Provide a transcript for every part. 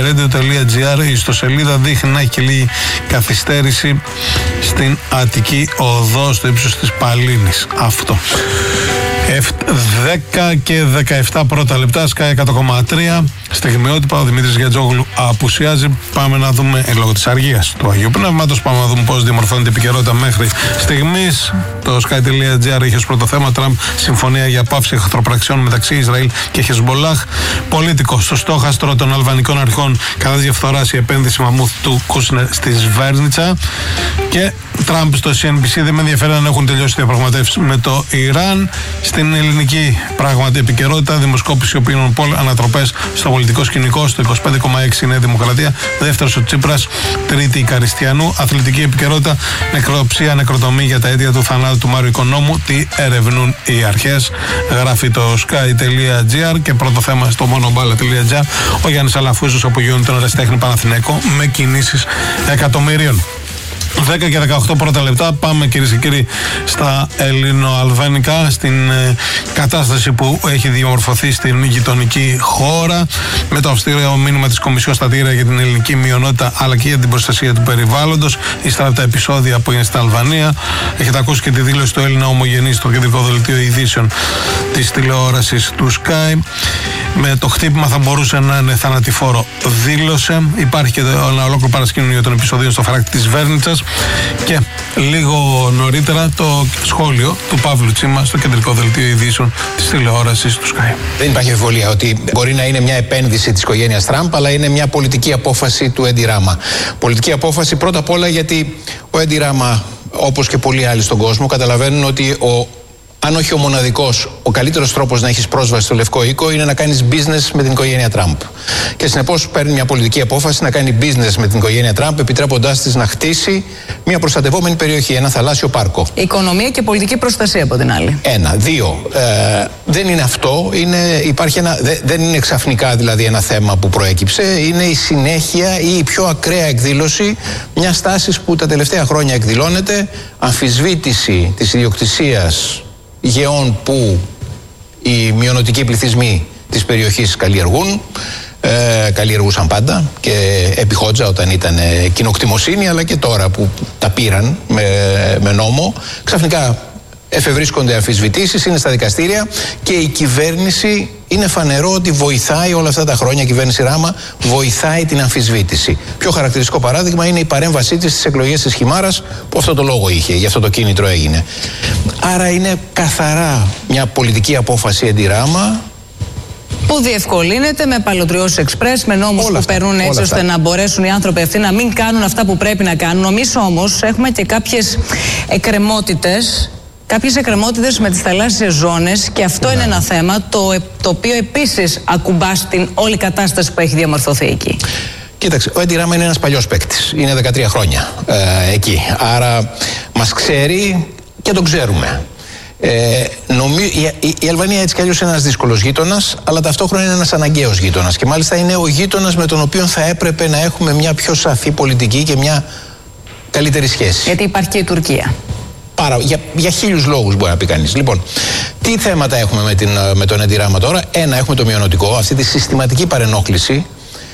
myradio.gr. Η ιστοσελίδα δείχνει να έχει και λίγη καθυστέρηση στην Αττική Οδό, στο ύψος της Παλίνης. Αυτό. 10 και 17 πρώτα λεπτά, Sky 100,3. Στιγμιότυπα, ο Δημήτρης Γιατζόγλου απουσιάζει. Πάμε να δούμε, λόγω της αργίας του Αγίου Πνεύματος, πάμε να δούμε πώς διαμορφώνεται η επικαιρότητα μέχρι στιγμής. Το Sky.gr είχε ως πρώτο θέμα Τραμπ συμφωνία για πάυση εχθροπραξιών μεταξύ Ισραήλ και Χεσμολάχ. Πολίτικο στο στόχαστρο των αλβανικών αρχών κατά της διαφθοράς η επένδυση μαμούθ του Κούσνερ στη Σβέρνιτσα. Και Τραμπ στο CNBC, δεν με ενδιαφέρει αν έχουν τελειώσει οι διαπραγματεύσεις με το Ιράν. Στην ελληνική πράγματι επικαιρότητα, δημοσκόπηση Opinion Poll, ανατροπές στο πολιτικό σκηνικό. Στο 25,6 η Νέα Δημοκρατία, δεύτερος ο Τσίπρας, τρίτη η Καριστιανού. Αθλητική επικαιρότητα, νεκροψία, νεκροτομή για τα αίτια του θανάτου του Μάριου Οικονόμου. Τι ερευνούν οι αρχές, γράφει το Sky.gr. Και πρώτο θέμα στο monombala.gr, ο Γιάννης Αλαφούζος απογειώνει τον Ερασιτέχνη Παναθηναϊκό με κινήσεις εκατομμύριων. 10 και 18 πρώτα λεπτά. Πάμε, κυρίες και κύριοι, στα ελληνοαλβανικά, στην κατάσταση που έχει διαμορφωθεί στην γειτονική χώρα, με το αυστηρό μήνυμα της Κομισιόν στα τύρα για την ελληνική μειονότητα αλλά και για την προστασία του περιβάλλοντος, ύστερα από τα επεισόδια που είναι στην Αλβανία. Έχετε ακούσει και τη δήλωση του Έλληνα ομογενή στο κεντρικό δελτίο ειδήσεων της τηλεόρασης του Sky. Με το χτύπημα θα μπορούσε να είναι θανατηφόρο, δήλωσε. Υπάρχει και ένα ολόκληρο παρασκήνιο των επεισοδίων στο φράκτη της Βέρνιτσας. Και λίγο νωρίτερα το σχόλιο του Παύλου Τσίμα στο κεντρικό δελτίο ειδήσεων της τηλεόρασης του Sky. Δεν υπάρχει αμφιβολία ότι μπορεί να είναι μια επένδυση της οικογένειας Τραμπ, αλλά είναι μια πολιτική απόφαση του Έντι Ράμα. Πολιτική απόφαση πρώτα απ' όλα γιατί ο Έντι Ράμα, όπως και πολλοί άλλοι στον κόσμο, καταλαβαίνουν ότι αν όχι ο μοναδικός, ο καλύτερος τρόπος να έχεις πρόσβαση στο Λευκό Οίκο είναι να κάνεις business με την οικογένεια Τραμπ. Και συνεπώς παίρνει μια πολιτική απόφαση να κάνει business με την οικογένεια Τραμπ, επιτρέποντάς της να χτίσει μια προστατευόμενη περιοχή, ένα θαλάσσιο πάρκο. Οικονομία και πολιτική προστασία από την άλλη. Ένα. Δύο. Δεν είναι αυτό. Δεν είναι ξαφνικά δηλαδή ένα θέμα που προέκυψε. Είναι η συνέχεια ή η πιο ακραία εκδήλωση μιας τάσης που τα τελευταία χρόνια εκδηλώνεται. Αμφισβήτηση της ιδιοκτησίας γεών που οι μειωνοτικοί πληθυσμοί της περιοχής καλλιεργούσαν πάντα και επί Χότζα όταν ήταν κοινοκτημοσύνη, αλλά και τώρα που τα πήραν με νόμο. Ξαφνικά εφευρίσκονται αμφισβητήσεις, είναι στα δικαστήρια και η κυβέρνηση, είναι φανερό ότι βοηθάει όλα αυτά τα χρόνια, η κυβέρνηση Ράμα βοηθάει την αμφισβήτηση. Πιο χαρακτηριστικό παράδειγμα είναι η παρέμβασή της στις εκλογές της Χιμάρας, που αυτό το λόγο είχε, γι' αυτό το κίνητρο έγινε. Άρα είναι καθαρά μια πολιτική απόφαση Έντι Ράμα, που διευκολύνεται με παλωτριώσεις εξπρές, με νόμους που παίρνουν έτσι ώστε να μπορέσουν οι άνθρωποι αυτοί να μην κάνουν αυτά που πρέπει να κάνουν. Εμείς όμως έχουμε και κάποιες εκκρεμότητες. Κάποιες εκκρεμότητες με τις θαλάσσιες ζώνες, και αυτό είναι ένα θέμα το οποίο επίσης ακουμπά στην όλη κατάσταση που έχει διαμορφωθεί εκεί. Κοίταξε, ο Έντι Ράμα είναι ένας παλιός παίκτης. Είναι 13 χρόνια εκεί. Άρα μας ξέρει και τον ξέρουμε. Η Αλβανία έτσι κι αλλιώς είναι ένας δύσκολος γείτονας, αλλά ταυτόχρονα είναι ένας αναγκαίος γείτονας. Και μάλιστα είναι ο γείτονας με τον οποίο θα έπρεπε να έχουμε μια πιο σαφή πολιτική και μια καλύτερη σχέση. Γιατί υπάρχει και η Τουρκία. Για χίλιους λόγους μπορεί να πει κανείς. Λοιπόν, τι θέματα έχουμε με τον Έντι Ράμα τώρα? Ένα, έχουμε το μειωνοτικό, αυτή τη συστηματική παρενόχληση.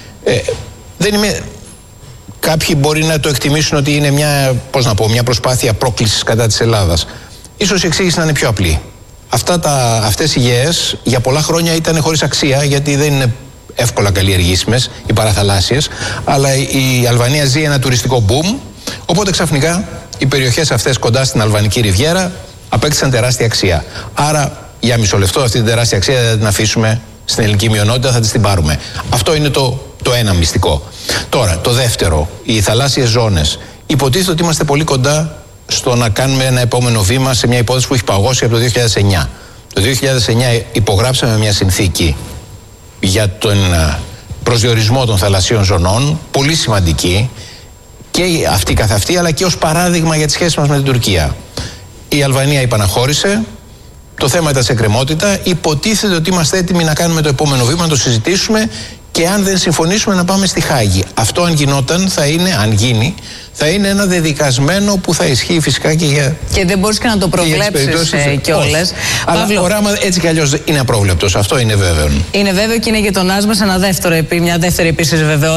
Κάποιοι μπορεί να το εκτιμήσουν ότι είναι μια προσπάθεια πρόκλησης κατά της Ελλάδας. Ίσως η εξήγηση να είναι πιο απλή. Αυτές οι γέες για πολλά χρόνια ήταν χωρίς αξία, γιατί δεν είναι εύκολα καλλιεργήσιμες οι παραθαλάσσιες, αλλά η Αλβανία ζει ένα τουριστικό boom, οπότε ξαφνικά οι περιοχές αυτές κοντά στην Αλβανική Ριβιέρα απέκτησαν τεράστια αξία. Άρα για μισό λεπτό αυτή την τεράστια αξία δεν θα την αφήσουμε στην ελληνική μειονότητα, θα την πάρουμε. Αυτό είναι το ένα μυστικό. Τώρα, το δεύτερο, οι θαλάσσιες ζώνες. Υποτίθεται ότι είμαστε πολύ κοντά στο να κάνουμε ένα επόμενο βήμα σε μια υπόθεση που έχει παγώσει από το 2009. Το 2009 υπογράψαμε μια συνθήκη για τον προσδιορισμό των θαλασσίων ζωνών, πολύ σημαντική, και αυτή καθ' αυτή, αλλά και ως παράδειγμα για τις σχέσεις μας με την Τουρκία. Η Αλβανία υπαναχώρησε, το θέμα ήταν σε εκκρεμότητα, υποτίθεται ότι είμαστε έτοιμοι να κάνουμε το επόμενο βήμα, να το συζητήσουμε και αν δεν συμφωνήσουμε να πάμε στη Χάγη. Αυτό αν γινόταν, αν γίνει, θα είναι ένα δεδικασμένο που θα ισχύει φυσικά και για... Και δεν μπορείς και να το προβλέψεις κιόλας. Αλλά ο Ράμα έτσι κι αλλιώς είναι απρόβλεπτος, αυτό είναι βέβαιο. Είναι βέβαιο και είναι γειτονάς μας, μια δεύτερη επίσης βεβαιότητα.